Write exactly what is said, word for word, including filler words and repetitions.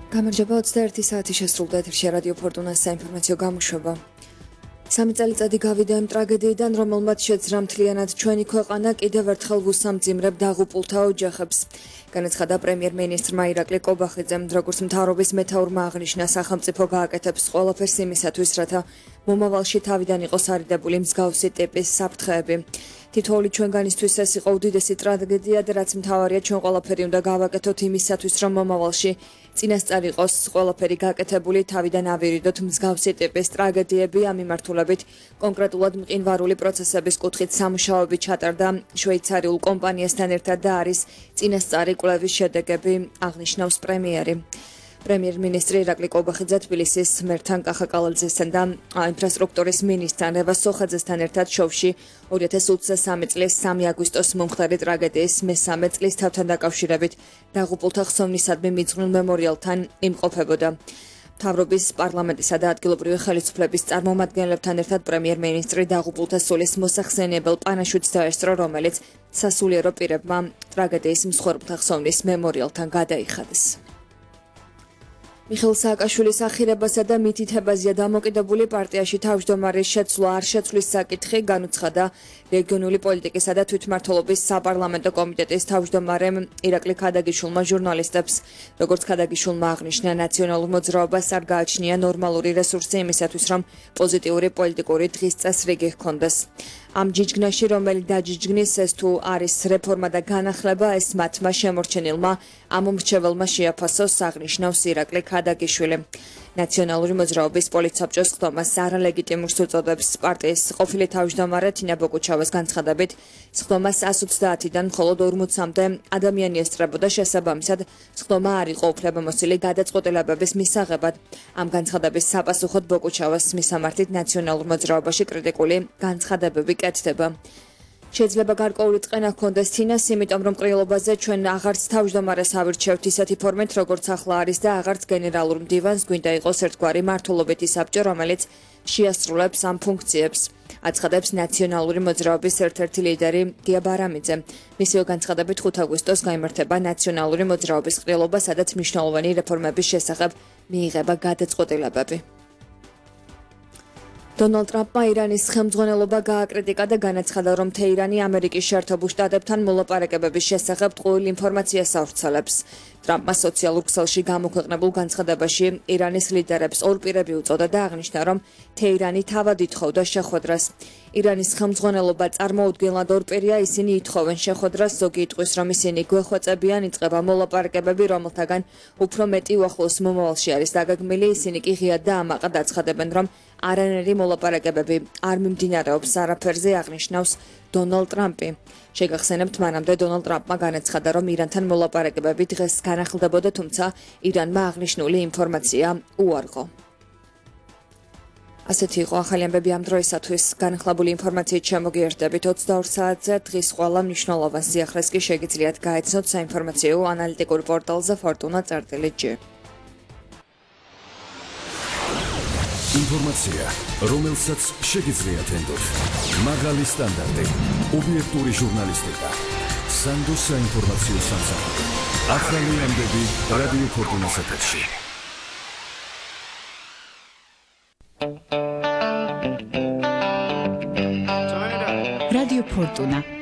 გამარჯობა ოცდაერთი საათი შესრულდა ეთერში რადიო ფორტუნას საინფორმაციო გამოშვება. სამი წელიწადი გავიდა იმ ტრაგედიიდან, რომელმაც შეძრა მთლიანად ჩვენი ქვეყანა კიდევ ერთხელ ვუსამძიმრებ დაღუპულთა ოჯახებს. განაცხადა პრემიერ-მინისტრმა ირაკლი კობახიძემ, როგორც მთავრობის მეთაურმა აღნიშნა, სახელმწიფო გააკეთებს ყველაფერს იმისათვის, რათა მომავალში თავიდან იყოს არიდებული მსგავსი ტიპის საფრთხეები. თითოეული ჩვენგანისთვის ეს იყო უდიდესი ტრაგედია და რაც მთავარია, ჩვენ ყველაფერი უნდა გავაკეთოთ იმისათვის, რომ მომავალში წინასწარ იყოს ყველაფერი გაკეთებული, თავიდან ავირიდოთ მსგავსი ტიპის ტრაგედიები. ამ მიმართულებით კონკრეტულად მყინვარული პროცესების კუთხით სამუშაოები ჩატარდა შვეიცარიულ კომპანიასთან ერთად და არის წინასწარი კვლევის შედეგები, აღნიშნავს პრემიერი. პრემიერ-მინისტრი ირაკლი კობახიძე თბილისის მერთან კახა კალაძესთან და ინფრასტრუქტურის მინისტრთან რევაზ სოხაძესთან ერთად შოვში ორი ათას ოცდასამი წლის სამი აგვისტოს მომხდარი ტრაგედიის მესამე წლის თავთან დაკავშირებით დაღუპულთა ხსოვნისადმი მიძღვნილ მემორიალთან იმყოფებოდა. მთავრობის პარლამენტისა და ადგილობრივი ხელისუფლების წარმომადგენლებთან ერთად პრემიერ-მინისტრი დაღუპულთა სულის მოსახსენიებელ პანაშვიდს დაესწრო, რომელიც სასულიერო პირებმა ტრაგედიის მსხვერპლთა ხსოვნის მემორიალთან გადაიხადეს. მიხეილ სააკაშვილის ახირებასა და მითითებაზეა დამოკიდებული პარტიაში თავმჯდომარის შეცვლა არ შეცვლის საკითხი, განუცხადა რეგიონული პოლიტიკისა და თვითმმართველობის საპარლამენტო კომიტეტის თავმჯდომარემ ირაკლი ქადაგიშვილმა ჟურნალისტებს. როგორც ქადაგიშვილმა აღნიშნა, ნაციონალურ მოძრაობას არ გააჩნია ნორმალური რესურსი იმისათვის, რომ პოზიტიური პოლიტიკური დღის წესრიგი ჰქონდეს. ამ ჯიჯგნაში, რომელი დაჯიჯგნის, ეს თუ არის რეფორმა და განახლება, ეს მათმა შემორჩენილმა ამომრჩეველმა შეაფასოს, აღნიშნავს ირაკლი ქადაგიშვილი. ნაციონალური მოძრაობის პოლიტსაბჭოს ხდომას არალეგიტიმურს უწოდებს პარტიის ყოფილი თავმჯდომარე თინა ბოგუჩავას განცხადებით, ხდომას εκατს ოცდაათიდან მხოლოდ ორმოცამდე ადამიანი ესწრებოდა, შესაბამისად, ხდომა არ იყო უფლებამოსილი გადაწყვეტილებების მისაღებად. ამ განცხადების საპასუხოდ ბოგუჩავას მისამართით ნაციონალურ მოძრაობაში კრიტიკული განცხადებები კეთდება. შეიძლება გარკვეული წყენა ჰქონდეს თინას, იმიტომ რომ ყრილობაზე ჩვენ აღარც თავმჯდომარეს ავირჩევთ ისეთი ფორმით, როგორც ახლა არის და აღარც გენერალურ მდივანს, გვინდა იყოს ერთგვარი მართლობითი საბჭო, რომელიც შეასრულებს ამ ფუნქციებს, აცხადებს ნაციონალური მოძრაობის ერთ-ერთი ლიდერი გია ბარამიძე. მისივე განცხადებით ხუთ აგვისტოს გაიმართება ნაციონალური მოძრაობის ყრილობა, სადაც მნიშვნელოვანი რეფორმების შესახებ მიიღება გადაწყვეტილებები. დონალდ ტრამპმა ირანის ხელმძღვანელობა გააკრიტიკა და განაცხადა, რომ თეირანი ამერიკის შეერთებულ შტატებთან მოლაპარაკებების შესახებ ტყუილ ინფორმაციას ავრცელებს. ტრამპმა სოციალურ ქსელში გამოქვეყნებულ განცხადებაში ირანის ლიდერებს ორ პირები უწოდა და აღნიშნა, რომ თეირანი თავად ითხოვდა შეხვედრას. ირანის ხელმძღვანელობა წარმოუდგენლად ორ პირია, ისინი ითხოვენ შეხვედრას, ზოგი იტყვის, რომ ისინი გვეხვეწებიან, იწყება მოლაპარაკებები, რომელთაგან უფრო მეტი უახლოს მომავალში არის დაგეგმილი, ისინი კი ღიად და ამაყად აცხადებენ, რომ არანაირი მოლაპარაკებები არ მიმდინარეობს არაფერზე, აღნიშნავს დონალდ ტრამპი. შეგახსენებთ, მანამდე დონალდ ტრამპმა განაცხადა, რომ ირანთან მოლაპარაკებები დღეს განახლდებოდა, თუმცა ირანმა აღნიშნული ინფორმაცია უარყო. ასეთი იყო ახალი ამბები ამ დროისათვის. განახლებული ინფორმაციით შემოგიერთდებით ოცდაორ საათზე. დღის ყველა მნიშვნელოვან სიახლეს კი შეგიძლიათ გაეცნოთ საინფორმაციო ანალიტიკურ პორტალზე ფორტუნა წერტილი ჯი. ინფორმაცია, რომელსაც შეგიძლიათ ენდოთ. მაღალი სტანდარტი, ობიექტური ჟურნალისტიკა, სანდოს საინფორმაციო სამსახური. ახალი ამბები რადიო ფორტუნას ეთერში. რადიო ფორტუნა